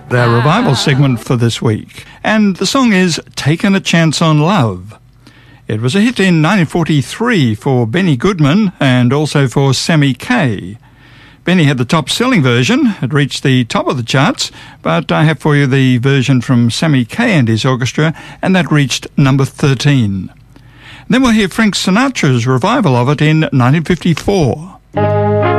our revival segment for this week. And the song is Taken a Chance on Love. It was a hit in 1943 for Benny Goodman and also for Sammy Kaye. Benny had the top-selling version. It reached the top of the charts, but I have for you the version from Sammy Kaye and his orchestra, and that reached number 13. Then we'll hear Frank Sinatra's revival of it in 1954.